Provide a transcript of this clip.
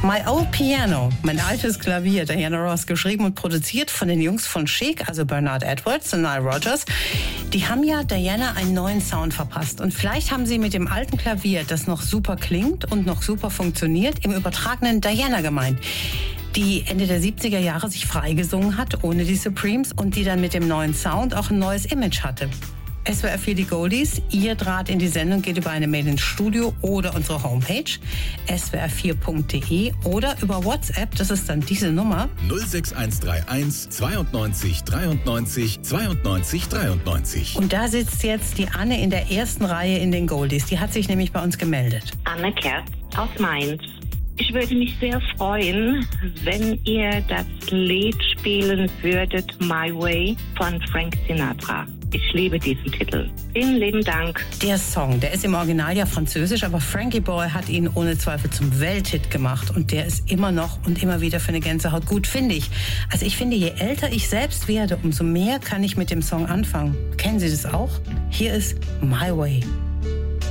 My Old Piano, mein altes Klavier, Diana Ross, geschrieben und produziert von den Jungs von Chic, also Bernard Edwards und Nile Rodgers. Die haben ja Diana einen neuen Sound verpasst. Und vielleicht haben sie mit dem alten Klavier, das noch super klingt und noch super funktioniert, im übertragenen Diana gemeint, die Ende der 70er Jahre sich freigesungen hat, ohne die Supremes, und die dann mit dem neuen Sound auch ein neues Image hatte. SWR 4 die Goldies, ihr Draht in die Sendung geht über eine Mail ins Studio oder unsere Homepage swr4.de oder über WhatsApp, das ist dann diese Nummer 06131 92 93 92 93. Und da sitzt jetzt die Anne in der ersten Reihe in den Goldies. Die hat sich nämlich bei uns gemeldet. Anne Kerz aus Mainz. Ich würde mich sehr freuen, wenn ihr das Lied spielen würdet, My Way von Frank Sinatra. Ich liebe diesen Titel. Vielen lieben Dank. Der Song, der ist im Original ja französisch, aber Frankie Boy hat ihn ohne Zweifel zum Welthit gemacht. Und der ist immer noch und immer wieder für eine Gänsehaut gut, finde ich. Also ich finde, je älter ich selbst werde, umso mehr kann ich mit dem Song anfangen. Kennen Sie das auch? Hier ist My Way.